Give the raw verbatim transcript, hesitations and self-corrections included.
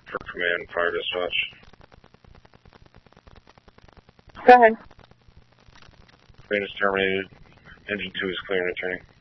for command, fire dispatch. Go ahead. Plane is terminated. Engine two is clear and returning.